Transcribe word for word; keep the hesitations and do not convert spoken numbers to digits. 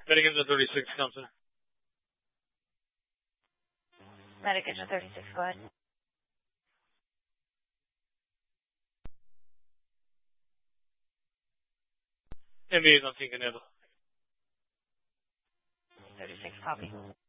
Medic engine thirty-six comes in. Medic engine thirty-six, go ahead. M B A is on Tinkaneva. thirty-six, copy.